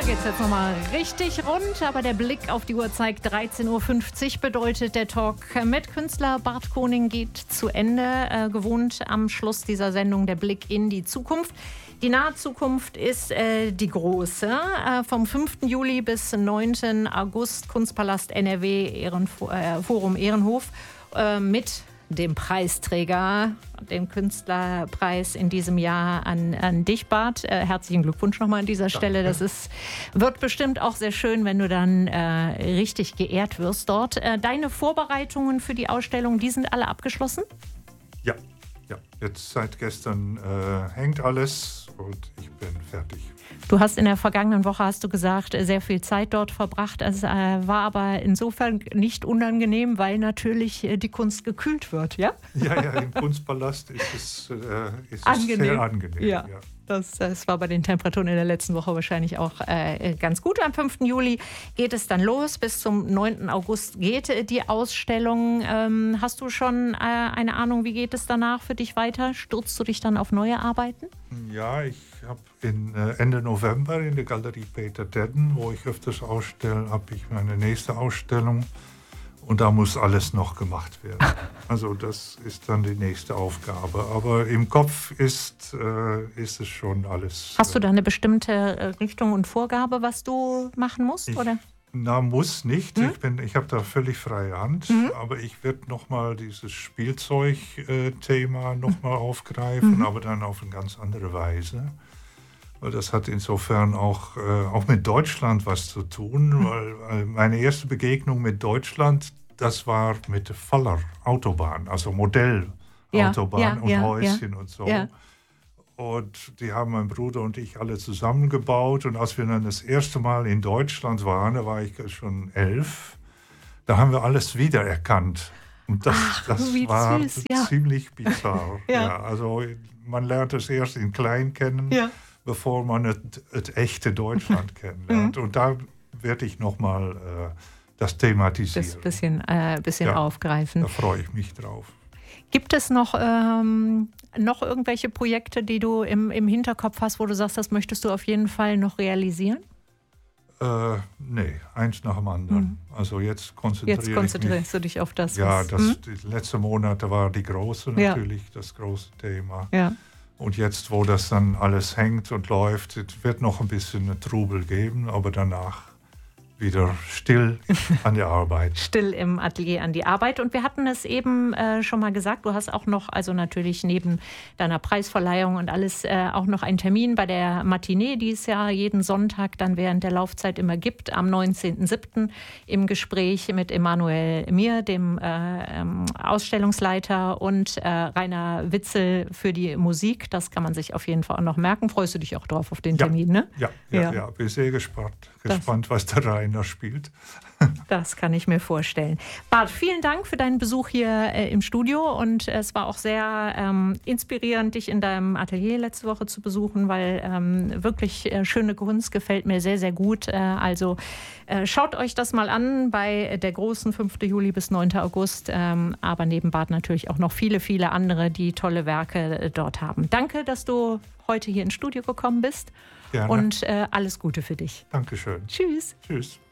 geht's jetzt nochmal richtig rund, aber der Blick auf die Uhr zeigt 13.50 Uhr, bedeutet der Talk mit Künstler Bart Koning geht zu Ende. Gewohnt am Schluss dieser Sendung der Blick in die Zukunft. Die nahe Zukunft ist die große. Vom 5. Juli bis 9. August Kunstpalast NRW Forum Ehrenhof mit dem Preisträger, dem Künstlerpreis in diesem Jahr an dich, Bart. Herzlichen Glückwunsch nochmal an dieser Stelle. Das wird bestimmt auch sehr schön, wenn du dann richtig geehrt wirst dort. Deine Vorbereitungen für die Ausstellung, die sind alle abgeschlossen? Ja. Jetzt seit gestern hängt alles und ich bin fertig. Du hast in der vergangenen Woche, hast du gesagt, sehr viel Zeit dort verbracht. Es war aber insofern nicht unangenehm, weil natürlich die Kunst gekühlt wird, ja? Ja, im Kunstpalast ist es sehr angenehm. Ja. Das war bei den Temperaturen in der letzten Woche wahrscheinlich auch ganz gut. Am 5. Juli geht es dann los. Bis zum 9. August geht die Ausstellung. Hast du schon eine Ahnung, wie geht es danach für dich weiter? Stürzt du dich dann auf neue Arbeiten? Ja, ich habe Ende November in der Galerie Peter Dedden, wo ich öfters ausstelle, habe ich meine nächste Ausstellung. Und da muss alles noch gemacht werden. Also das ist dann die nächste Aufgabe. Aber im Kopf ist es schon alles. Hast du da eine bestimmte Richtung und Vorgabe, was du machen musst? Oder? Muss nicht. Ich habe da völlig freie Hand. Aber ich werde nochmal dieses Spielzeug-Thema nochmal aufgreifen, aber dann auf eine ganz andere Weise. Weil das hat insofern auch mit Deutschland was zu tun, weil meine erste Begegnung mit Deutschland, das war mit der Voller Autobahn, also Modellautobahn und Häuschen und so. Ja. Und die haben mein Bruder und ich alle zusammengebaut. Und als wir dann das erste Mal in Deutschland waren, da war ich schon 11, da haben wir alles wiedererkannt. Und das war süß, ziemlich bizarr. Also man lernt es erst in klein kennen. Ja. Bevor man das echte Deutschland kennenlernt. Und da werde ich nochmal das thematisieren. Das bisschen aufgreifen. Da freue ich mich drauf. Gibt es noch irgendwelche Projekte, die du im Hinterkopf hast, wo du sagst, das möchtest du auf jeden Fall noch realisieren? Nee, eins nach dem anderen. Also jetzt konzentrierst du dich auf das. Ja, die letzten Monate war die große natürlich, das große Thema. Ja. Und jetzt, wo das dann alles hängt und läuft, es wird noch ein bisschen Trubel geben, aber danach wieder still an der Arbeit. Still im Atelier an die Arbeit. Und wir hatten es eben schon mal gesagt, du hast auch noch, also natürlich neben deiner Preisverleihung und alles, auch noch einen Termin bei der Matinee, die es ja jeden Sonntag dann während der Laufzeit immer gibt, am 19.07. im Gespräch mit Emanuel Mir, dem Ausstellungsleiter, und Rainer Witzel für die Musik. Das kann man sich auf jeden Fall auch noch merken. Freust du dich auch drauf auf den Termin, ne? Ja. Bin sehr gespannt, was der Rainer spielt. Das kann ich mir vorstellen. Bart, vielen Dank für deinen Besuch hier im Studio, und es war auch sehr inspirierend, dich in deinem Atelier letzte Woche zu besuchen, weil wirklich schöne Kunst gefällt mir sehr, sehr gut. Also schaut euch das mal an bei der großen 5. Juli bis 9. August, aber neben Bart natürlich auch noch viele, viele andere, die tolle Werke dort haben. Danke, dass du heute hier ins Studio gekommen bist. Gerne. Und alles Gute für dich. Dankeschön. Tschüss. Tschüss.